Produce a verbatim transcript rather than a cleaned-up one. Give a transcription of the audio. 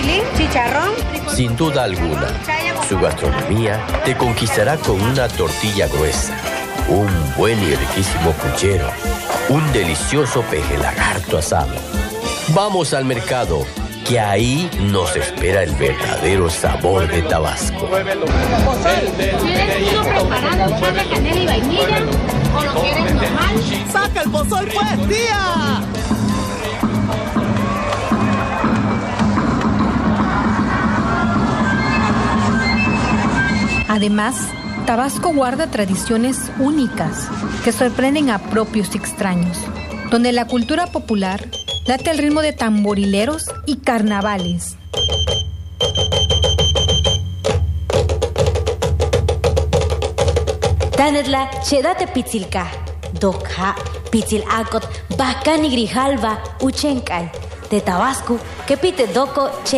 chapulín, chicharrón. Sin duda alguna, su gastronomía te conquistará con una tortilla gruesa, un buen y riquísimo puchero, un delicioso peje lagarto asado. Vamos al mercado, que ahí nos espera el verdadero sabor de Tabasco. ¿Quieres uno preparado, saca canela y vainilla? ¿O lo quieres normal? ¡Saca el pozol, pues, tía! Además, Tabasco guarda tradiciones únicas que sorprenden a propios y extraños, donde la cultura popular late al ritmo de tamborileros y carnavales. Tanetla chedate pitzilka, dokha, pitzil akot, bakani grijalva, uchenkal, de Tabasco, que pite doko che